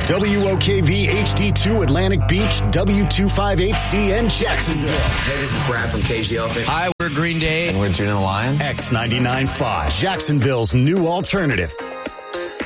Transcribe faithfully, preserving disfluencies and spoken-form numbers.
W O K V H D two Atlantic Beach, W two fifty-eight C N Jacksonville. Hey, this is Brad from Cage the Elephant. Hi, we're Green Day. And we're Juno the Lion. X ninety-nine point five, Jacksonville's new alternative.